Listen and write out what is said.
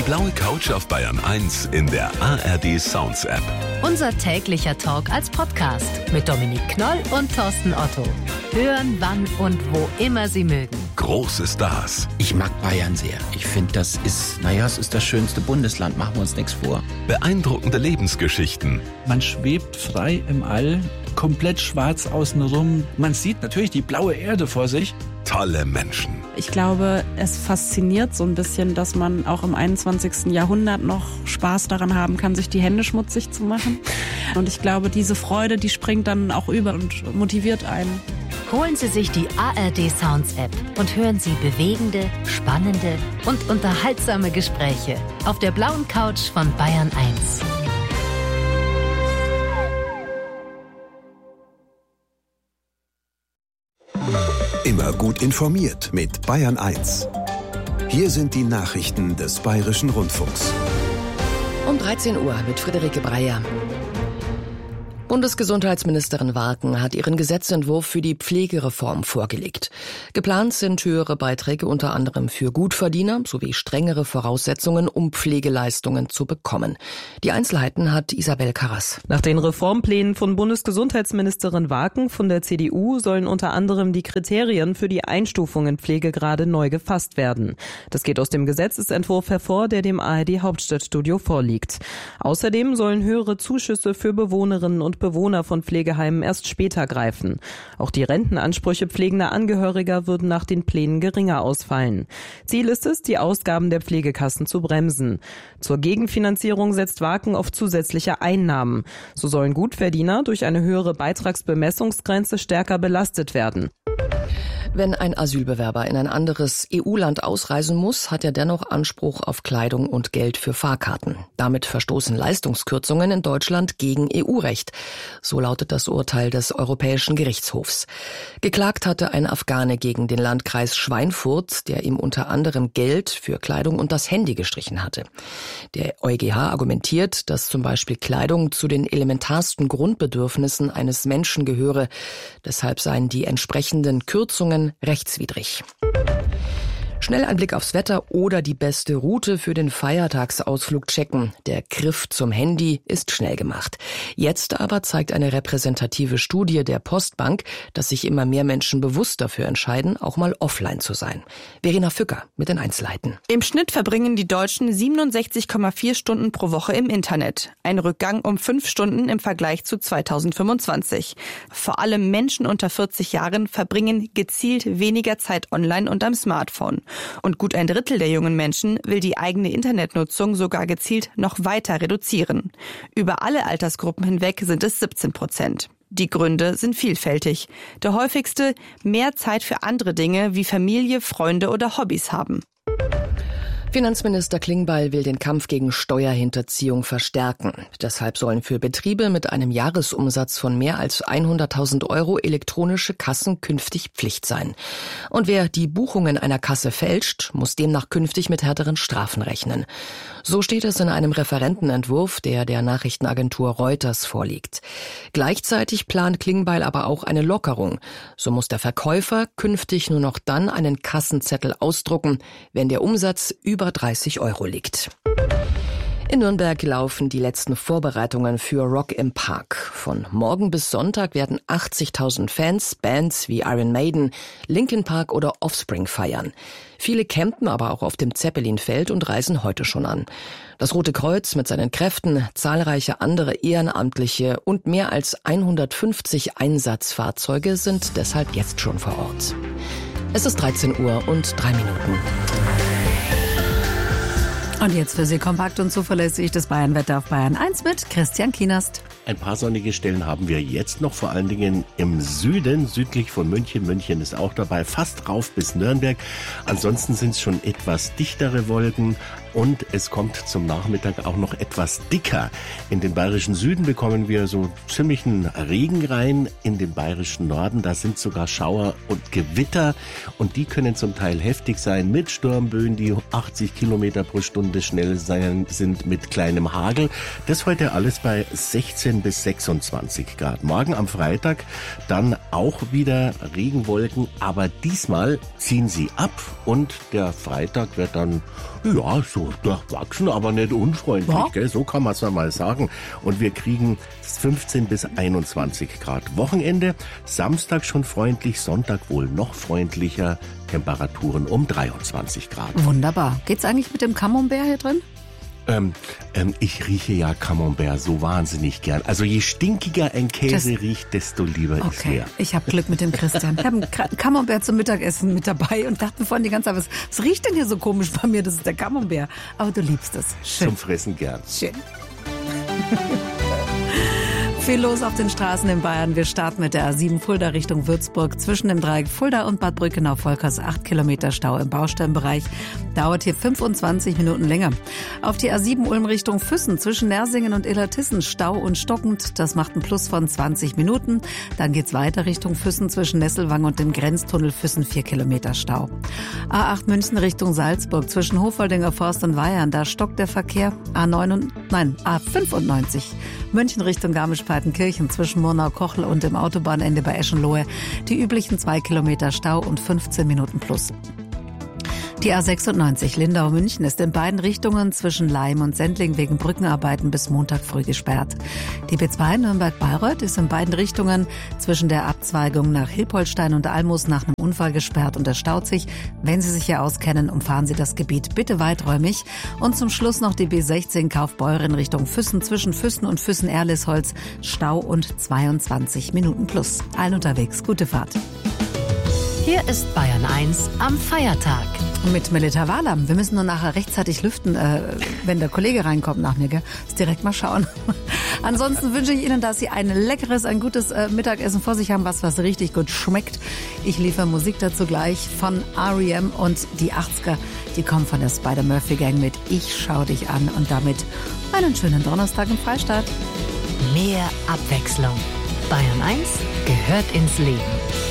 blaue Couch auf Bayern 1 in der ARD Sounds App. Unser täglicher Talk als Podcast mit Dominik Knoll und Thorsten Otto. Hören, wann und wo immer Sie mögen. Große Stars. Ich mag Bayern sehr. Ich finde, das ist, es ist das schönste Bundesland, machen wir uns nichts vor. Beeindruckende Lebensgeschichten. Man schwebt frei im All, komplett schwarz außenrum. Man sieht natürlich die blaue Erde vor sich. Tolle Menschen. Ich glaube, es fasziniert so ein bisschen, dass man auch im 21. Jahrhundert noch Spaß daran haben kann, sich die Hände schmutzig zu machen. Und ich glaube, diese Freude, die springt dann auch über und motiviert einen. Holen Sie sich die ARD Sounds App und hören Sie bewegende, spannende und unterhaltsame Gespräche auf der blauen Couch von Bayern 1. Immer gut informiert mit Bayern 1. Hier sind die Nachrichten des Bayerischen Rundfunks. Um 13 Uhr mit Friederike Breyer. Bundesgesundheitsministerin Waken hat ihren Gesetzentwurf für die Pflegereform vorgelegt. Geplant sind höhere Beiträge unter anderem für Gutverdiener sowie strengere Voraussetzungen, um Pflegeleistungen zu bekommen. Die Einzelheiten hat Isabel Karras. Nach den Reformplänen von Bundesgesundheitsministerin Waken von der CDU sollen unter anderem die Kriterien für die Einstufung in Pflegegrade neu gefasst werden. Das geht aus dem Gesetzesentwurf hervor, der dem ARD Hauptstadtstudio vorliegt. Außerdem sollen höhere Zuschüsse für Bewohnerinnen und Bewohner von Pflegeheimen erst später greifen. Auch die Rentenansprüche pflegender Angehöriger würden nach den Plänen geringer ausfallen. Ziel ist es, die Ausgaben der Pflegekassen zu bremsen. Zur Gegenfinanzierung setzt Waken auf zusätzliche Einnahmen. So sollen Gutverdiener durch eine höhere Beitragsbemessungsgrenze stärker belastet werden. Wenn ein Asylbewerber in ein anderes EU-Land ausreisen muss, hat er dennoch Anspruch auf Kleidung und Geld für Fahrkarten. Damit verstoßen Leistungskürzungen in Deutschland gegen EU-Recht. So lautet das Urteil des Europäischen Gerichtshofs. Geklagt hatte ein Afghane gegen den Landkreis Schweinfurt, der ihm unter anderem Geld für Kleidung und das Handy gestrichen hatte. Der EuGH argumentiert, dass zum Beispiel Kleidung zu den elementarsten Grundbedürfnissen eines Menschen gehöre. Deshalb seien die entsprechenden Kürzungen rechtswidrig. Schnell ein Blick aufs Wetter oder die beste Route für den Feiertagsausflug checken. Der Griff zum Handy ist schnell gemacht. Jetzt aber zeigt eine repräsentative Studie der Postbank, dass sich immer mehr Menschen bewusst dafür entscheiden, auch mal offline zu sein. Verena Fücker mit den Einzelheiten. Im Schnitt verbringen die Deutschen 67,4 Stunden pro Woche im Internet. Ein Rückgang um 5 Stunden im Vergleich zu 2025. Vor allem Menschen unter 40 Jahren verbringen gezielt weniger Zeit online und am Smartphone. Und gut ein Drittel der jungen Menschen will die eigene Internetnutzung sogar gezielt noch weiter reduzieren. Über alle Altersgruppen hinweg sind es 17%. Die Gründe sind vielfältig. Der häufigste: mehr Zeit für andere Dinge wie Familie, Freunde oder Hobbys haben. Finanzminister Klingbeil will den Kampf gegen Steuerhinterziehung verstärken. Deshalb sollen für Betriebe mit einem Jahresumsatz von mehr als 100.000 € elektronische Kassen künftig Pflicht sein. Und wer die Buchungen einer Kasse fälscht, muss demnach künftig mit härteren Strafen rechnen. So steht es in einem Referentenentwurf, der Nachrichtenagentur Reuters vorliegt. Gleichzeitig plant Klingbeil aber auch eine Lockerung. So muss der Verkäufer künftig nur noch dann einen Kassenzettel ausdrucken, wenn der Umsatz über 30 € liegt. In Nürnberg laufen die letzten Vorbereitungen für Rock im Park. Von morgen bis Sonntag werden 80.000 Fans Bands wie Iron Maiden, Linkin Park oder Offspring feiern. Viele campen aber auch auf dem Zeppelinfeld und reisen heute schon an. Das Rote Kreuz mit seinen Kräften, zahlreiche andere Ehrenamtliche und mehr als 150 Einsatzfahrzeuge sind deshalb jetzt schon vor Ort. Es ist 13 Uhr und 3 Minuten. Und jetzt für Sie kompakt und zuverlässig das Bayernwetter auf Bayern 1 mit Christian Kienast. Ein paar sonnige Stellen haben wir jetzt noch, vor allen Dingen im Süden, südlich von München. München ist auch dabei, fast rauf bis Nürnberg. Ansonsten sind es schon etwas dichtere Wolken und es kommt zum Nachmittag auch noch etwas dicker. In den bayerischen Süden bekommen wir so ziemlichen Regen rein. In den bayerischen Norden, da sind sogar Schauer und Gewitter und die können zum Teil heftig sein mit Sturmböen, die 80 Kilometer pro Stunde Winde schnell sind mit kleinem Hagel. Das heute alles bei 16 bis 26 Grad. Morgen am Freitag dann auch wieder Regenwolken, aber diesmal ziehen sie ab und der Freitag wird dann, ja, so durchwachsen, aber nicht unfreundlich, ja. Gell? So kann man es mal sagen. Und wir kriegen 15 bis 21 Grad. Wochenende, Samstag schon freundlich, Sonntag wohl noch freundlicher, Temperaturen um 23 Grad. Wunderbar. Geht's eigentlich mit dem Camembert hier drin? Ich rieche ja Camembert so wahnsinnig gern. Also je stinkiger ein Käse riecht, desto lieber ist er. Ich habe Glück mit dem Christian. Ich habe einen Camembert zum Mittagessen mit dabei und dachte mir vorhin die ganze Zeit, was riecht denn hier so komisch bei mir? Das ist der Camembert. Aber du liebst es. Schön. Zum Fressen gern. Schön. Viel los auf den Straßen in Bayern. Wir starten mit der A7 Fulda Richtung Würzburg. Zwischen dem Dreieck Fulda und Bad Brückenau-Volkers 8 Kilometer Stau im Baustellenbereich. Dauert hier 25 Minuten länger. Auf die A7 Ulm Richtung Füssen zwischen Nersingen und Illertissen Stau und stockend. Das macht einen Plus von 20 Minuten. Dann geht's weiter Richtung Füssen zwischen Nesselwang und dem Grenztunnel Füssen 4 Kilometer Stau. A8 München Richtung Salzburg zwischen Hofwoldinger Forst und Weyern. Da stockt der Verkehr. A95 München Richtung Garmisch-Partenkirchen zwischen Murnau-Kochel und dem Autobahnende bei Eschenlohe. Die üblichen 2 Kilometer Stau und 15 Minuten plus. Die A96 Lindau-München ist in beiden Richtungen zwischen Laim und Sendling wegen Brückenarbeiten bis Montag früh gesperrt. Die B2 Nürnberg-Bayreuth ist in beiden Richtungen zwischen der Abzweigung nach Hilpoltstein und Almus nach einem Unfall gesperrt und es staut sich. Wenn Sie sich hier auskennen, umfahren Sie das Gebiet bitte weiträumig. Und zum Schluss noch die B16 Kaufbeuren Richtung Füssen zwischen Füssen und Füssen-Erlisholz. Stau und 22 Minuten plus. Allen unterwegs. Gute Fahrt. Hier ist Bayern 1 am Feiertag. Mit Melita Wahlam. Wir müssen nur nachher rechtzeitig lüften, wenn der Kollege reinkommt nach mir. Gell? Muss direkt mal schauen. Ansonsten wünsche ich Ihnen, dass Sie ein gutes Mittagessen vor sich haben, was richtig gut schmeckt. Ich liefere Musik dazu gleich von R.E.M. und die 80er. Die kommen von der Spider-Murphy-Gang mit Ich schau dich an. Und damit einen schönen Donnerstag im Freistaat. Mehr Abwechslung. Bayern 1 gehört ins Leben.